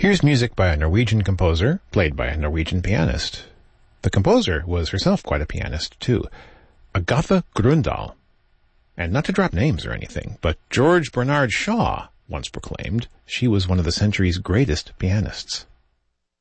Here's music by a Norwegian composer, played by a Norwegian pianist. The composer was herself quite a pianist, too. Agatha Grøndahl. And not to drop names or anything, but George Bernard Shaw once proclaimed she was one of the century's greatest pianists.